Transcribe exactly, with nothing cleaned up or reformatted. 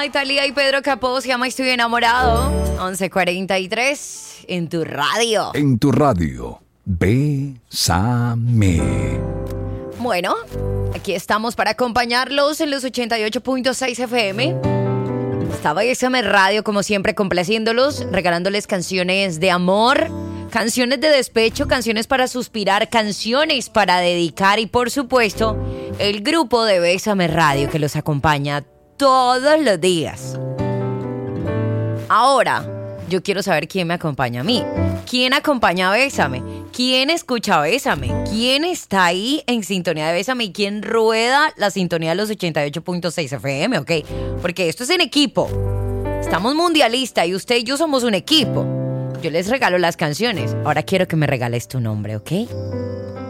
Ay, Talía y Pedro Capó, se llama Estoy Enamorado. once cuarenta y tres en tu radio. En tu radio, Bésame. Bueno, aquí estamos para acompañarlos en los ochenta y ocho punto seis F M. Está Bésame Radio, como siempre, complaciéndolos, regalándoles canciones de amor, canciones de despecho, canciones para suspirar, canciones para dedicar y, por supuesto, el grupo de Bésame Radio que los acompaña todos los días. Ahora, yo quiero saber quién me acompaña a mí. ¿Quién acompaña a Bésame? ¿Quién escucha Bésame? ¿Quién está ahí en sintonía de Bésame? ¿Y quién rueda la sintonía de los ochenta y ocho punto seis F M? ¿Ok? Porque esto es en equipo. Estamos mundialistas y usted y yo somos un equipo. Yo les regalo las canciones. Ahora quiero que me regales tu nombre, ¿ok?